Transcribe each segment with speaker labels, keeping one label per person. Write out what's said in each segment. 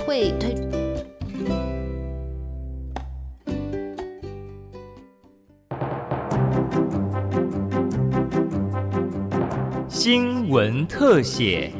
Speaker 1: 会推。
Speaker 2: 新闻特写。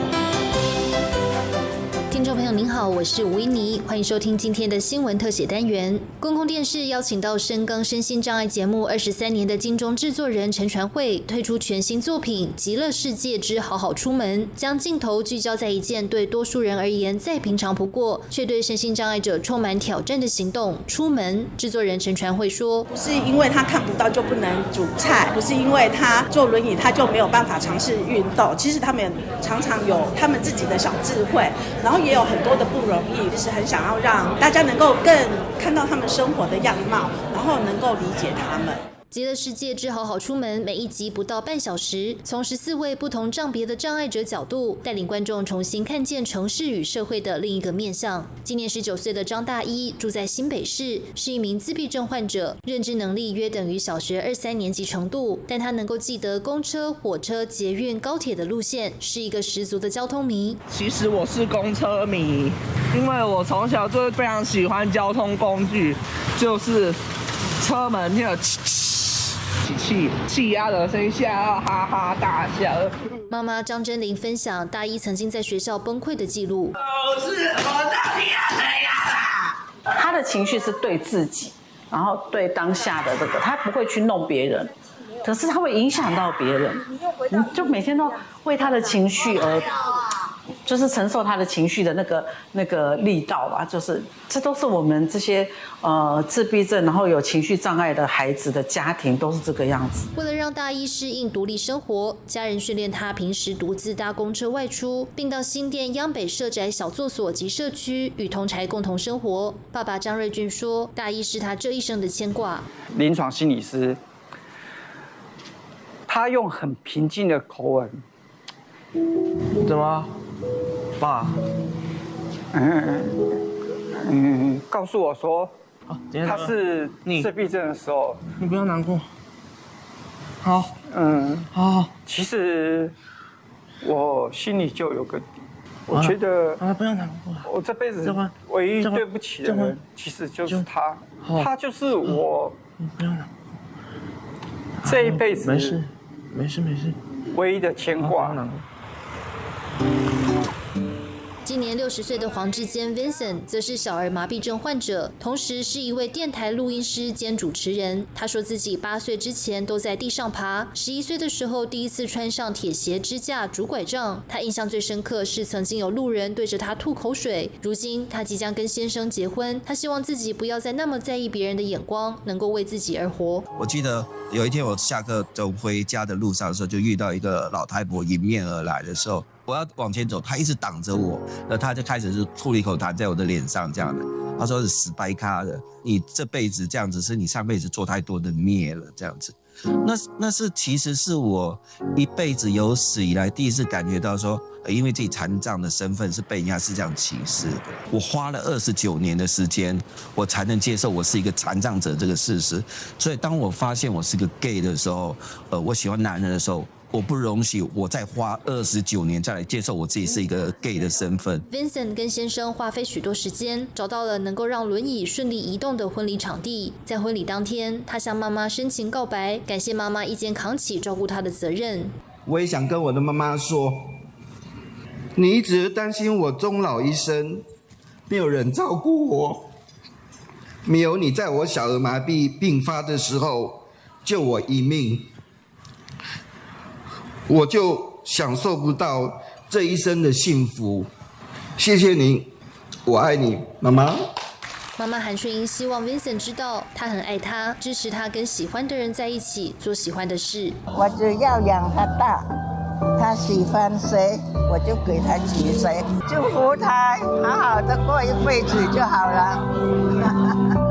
Speaker 1: 听众朋友您好，我是吴依妮，欢迎收听今天的新闻特写单元。公共电视邀请到深耕身心障碍节目23年的金钟制作人陈传慧推出全新作品《极乐世界之好好出门》，将镜头聚焦在一件对多数人而言再平常不过，却对身心障碍者充满挑战的行动——出门。制作人陈传慧说：“
Speaker 3: 不是因为他看不到就不能煮菜，不是因为他坐轮椅他就没有办法尝试运动。其实他们常常有他们自己的小智慧，然后也有很多的不容易，就是很想要让大家能够更看到他们生活的样貌，然后能够理解他们。”
Speaker 1: 极乐世界之好好出门，每一集不到半小时，从14位不同障别的障碍者角度，带领观众重新看见城市与社会的另一个面向。今年19岁的张大一住在新北市，是一名自闭症患者，认知能力约等于小学2、3年级程度，但他能够记得公车、火车、捷运、高铁的路线，是一个十足的交通迷。
Speaker 4: 其实我是公车迷，因为我从小就非常喜欢交通工具，就是车门那个气压的声音下哈哈大笑。
Speaker 1: 妈妈张真玲分享大一曾经在学校崩溃的记录。
Speaker 4: 是我到底要怎样啊？
Speaker 5: 他的情绪是对自己，然后对当下的这个，他不会去弄别人，可是他会影响到别人。你就每天都为他的情绪而，就是承受他的情绪的那个力道吧，就是这都是我们这些自闭症然后有情绪障碍的孩子的家庭都是这个样子。
Speaker 1: 为了让大一适应独立生活，家人训练他平时独自搭公车外出，并到新店央北社宅小作所及社区与同侪共同生活。爸爸张瑞俊说，大一是他这一生的牵挂。
Speaker 6: 临床心理师，他用很平静的口吻，
Speaker 4: 怎么？爸，
Speaker 6: 告诉我说，他是自闭症的时候，
Speaker 4: 你不要难过。好，好。
Speaker 6: 其实我心里就有个底，我觉得
Speaker 4: 不要难过。
Speaker 6: 我这辈子唯一对不起的人，其实就是他，他就是我。
Speaker 4: 不要难过。
Speaker 6: 这一辈子
Speaker 4: 没事。
Speaker 6: 唯一的牵挂。
Speaker 1: 今年60岁的黄志坚 Vincent 则是小儿麻痹症患者，同时是一位电台录音师兼主持人。他说自己8岁之前都在地上爬，11岁的时候第一次穿上铁鞋支架拄拐杖。他印象最深刻是曾经有路人对着他吐口水。如今他即将跟先生结婚，他希望自己不要再那么在意别人的眼光，能够为自己而活。
Speaker 7: 我记得有一天我下课走回家的路上的时候，就遇到一个老太婆迎面而来的时候，我要往前走，她一直挡着我，然后她就开始是吐了一口痰在我的脸上这样的。她说是死白咖的，你这辈子这样子是你上辈子做太多的孽了这样子。那是其实是我一辈子有史以来第一次感觉到说，因为自己残障的身份是被人家是这样歧视的。我花了29年的时间，我才能接受我是一个残障者这个事实。所以当我发现我是个 gay 的时候，我喜欢男人的时候，我不容许我再花29年再来接受我自己是一个 gay 的身份。
Speaker 1: Vincent 跟先生花费许多时间，找到了能够让轮椅顺利移动的婚礼场地。在婚礼当天，他向妈妈深情告白，感谢妈妈一肩扛起照顾他的责任。
Speaker 8: 我也想跟我的妈妈说，你一直担心我终老一生，没有人照顾我，没有你在我小儿麻痹病发的时候救我一命，我就享受不到这一生的幸福。谢谢您，我爱你，妈妈。
Speaker 1: 妈妈韩顺英希望 Vincent 知道，他很爱他，支持他跟喜欢的人在一起，做喜欢的事。
Speaker 9: 我只要养他大，他喜欢谁，我就给他娶谁，祝福他好好的过一辈子就好了。